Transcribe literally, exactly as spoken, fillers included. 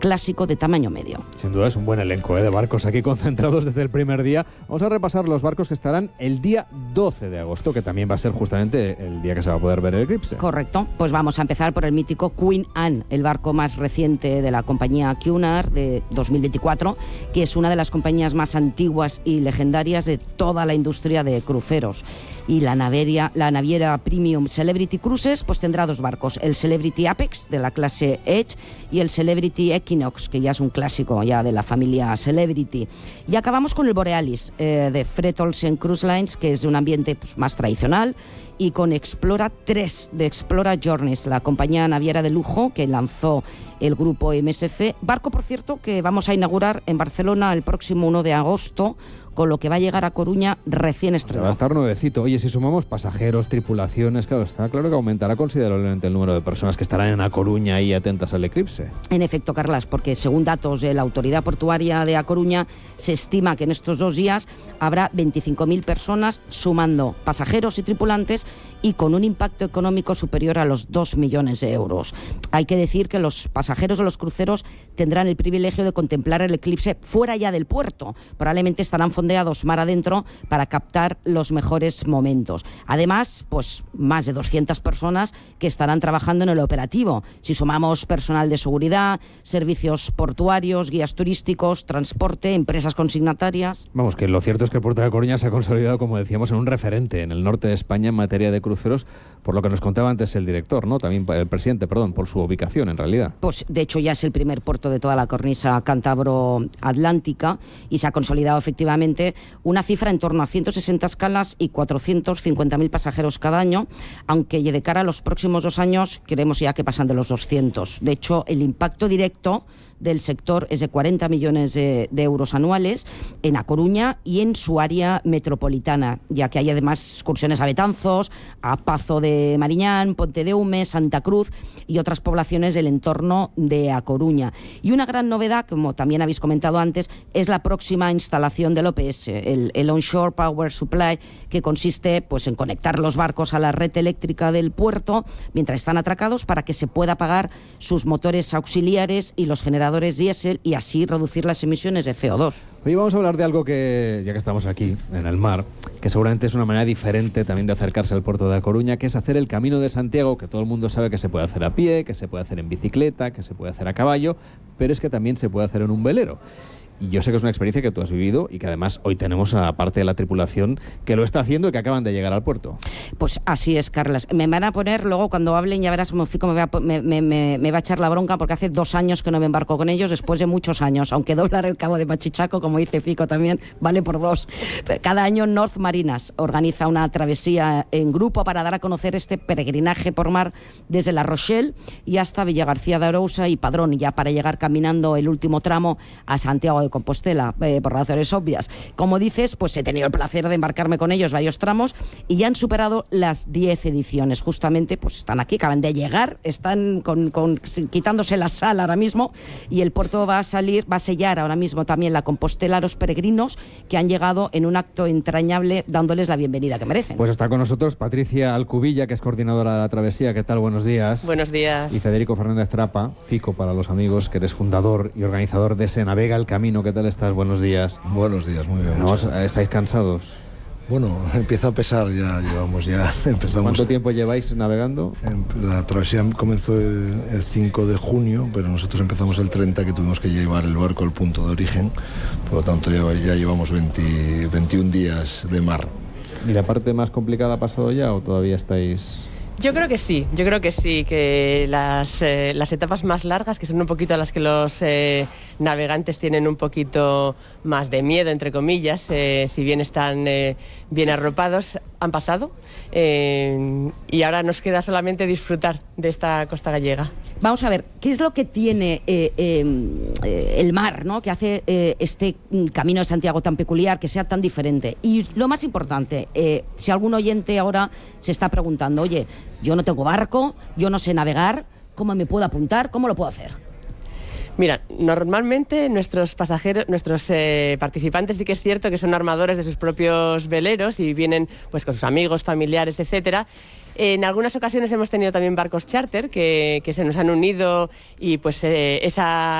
clásico de tamaño medio. Sin duda es un buen elenco, ¿eh?, de barcos aquí concentrados desde el primer día. Vamos a repasar los barcos que estarán el día doce de agosto, que también va a ser justamente el día que se va a poder ver el eclipse. Correcto. Pues vamos a empezar por el mítico Queen Anne, el barco más reciente de la compañía Cunard de dos mil veinticuatro, que es una de las compañías más antiguas y legendarias de toda la industria de cruceros. Y la naviera, la naviera Premium Celebrity Cruises pues tendrá dos barcos, el Celebrity Apex de la clase Edge y el Celebrity Equinox, que ya es un clásico ya de la familia Celebrity. Y acabamos con el Borealis eh, de Fred Olsen Cruise Lines, que es de un ambiente pues, más tradicional, y con Explora tres de Explora Journeys, la compañía naviera de lujo que lanzó el grupo M S C. Barco, por cierto, que vamos a inaugurar en Barcelona el próximo uno de agosto, con lo que va a llegar a Coruña recién estrenado. Va a estar nuevecito. Oye, si sumamos pasajeros, tripulaciones, claro, está claro que aumentará considerablemente el número de personas que estarán en A Coruña y atentas al eclipse. En efecto, Carlas, porque según datos de la Autoridad Portuaria de A Coruña, se estima que en estos dos días habrá veinticinco mil personas, sumando pasajeros y tripulantes, y con un impacto económico superior a los dos millones de euros. Hay que decir que los pasajeros de los cruceros tendrán el privilegio de contemplar el eclipse fuera ya del puerto. Probablemente estarán fondeados mar adentro para captar los mejores momentos. Además, pues más de doscientas personas que estarán trabajando en el operativo. Si sumamos personal de seguridad, servicios portuarios, guías turísticos, transporte, empresas consignatarias. Vamos, que lo cierto es que el puerto de Coruña se ha consolidado, como decíamos, en un referente en el norte de España en materia de cruceros, por lo que nos contaba antes el director, ¿no? También el presidente, perdón, por su ubicación en realidad. Pues de hecho ya es el primer puerto de toda la cornisa cántabro-atlántica y se ha consolidado efectivamente una cifra en torno a ciento sesenta escalas y cuatrocientos cincuenta mil pasajeros cada año, aunque de cara a los próximos dos años queremos ya que pasan de los doscientos. De hecho, el impacto directo del sector es de cuarenta millones de, de euros anuales en A Coruña y en su área metropolitana, ya que hay además excursiones a Betanzos, a Pazo de Mariñán, Pontedeume, Santa Cruz y otras poblaciones del entorno de A Coruña. Y una gran novedad, como también habéis comentado antes, es la próxima instalación del O P S, el, el Onshore Power Supply, que consiste pues, en conectar los barcos a la red eléctrica del puerto mientras están atracados para que se pueda apagar sus motores auxiliares y los generadores diésel y así reducir las emisiones de C O dos. Hoy vamos a hablar de algo que, ya que estamos aquí en el mar, que seguramente es una manera diferente también de acercarse al puerto de A Coruña, que es hacer el Camino de Santiago, que todo el mundo sabe que se puede hacer a pie, que se puede hacer en bicicleta, que se puede hacer a caballo, pero es que también se puede hacer en un velero. Y yo sé que es una experiencia que tú has vivido y que además hoy tenemos a parte de la tripulación que lo está haciendo y que acaban de llegar al puerto. Pues así es, Carlas. Me van a poner, luego cuando hablen ya verás cómo Fico me va, a, me, me, me va a echar la bronca porque hace dos años que no me embarco con ellos, después de muchos años, aunque doblar el cabo de Machichaco, como dice Fico también, vale por dos. Pero cada año North Marinas organiza una travesía en grupo para dar a conocer este peregrinaje por mar desde La Rochelle y hasta Villagarcía de Arousa y Padrón, ya para llegar caminando el último tramo a Santiago de Compostela, eh, por razones obvias. Como dices, pues he tenido el placer de embarcarme con ellos varios tramos y ya han superado las diez ediciones. Justamente, pues están aquí, acaban de llegar, están con, con, quitándose la sal ahora mismo y el puerto va a salir, va a sellar ahora mismo también la Compostela a los peregrinos que han llegado en un acto entrañable dándoles la bienvenida que merecen. Pues está con nosotros Patricia Alcubilla, que es coordinadora de la travesía. ¿Qué tal? Buenos días. Buenos días. Y Federico Fernández Trapa, Fico para los amigos, que eres fundador y organizador de Se Navega el Camino. ¿Qué tal estás? Buenos días. Buenos días, muy bien. ¿No, ¿Estáis cansados? Bueno, empieza a pesar, ya llevamos ya, empezamos. ¿Cuánto tiempo lleváis navegando? La travesía comenzó el, el cinco de junio, pero nosotros empezamos el treinta, que tuvimos que llevar el barco al punto de origen, por lo tanto ya, ya llevamos veinte, veintiún días de mar. ¿Y la parte más complicada ha pasado ya o todavía estáis...? Yo creo que sí, yo creo que sí, que las, eh, las etapas más largas, que son un poquito las que los eh, navegantes tienen un poquito más de miedo, entre comillas, eh, si bien están eh, bien arropados, han pasado. Eh, y ahora nos queda solamente disfrutar de esta costa gallega. Vamos a ver, ¿qué es lo que tiene eh, eh, el mar, ¿no?, que hace eh, este Camino de Santiago tan peculiar, que sea tan diferente? Y lo más importante, eh, si algún oyente ahora se está preguntando, oye, yo no tengo barco, yo no sé navegar, ¿cómo me puedo apuntar? ¿Cómo lo puedo hacer? Mira, normalmente nuestros pasajeros, nuestros eh, participantes sí que es cierto que son armadores de sus propios veleros y vienen pues con sus amigos, familiares, etcétera. En algunas ocasiones hemos tenido también barcos charter que, que se nos han unido y pues eh, esa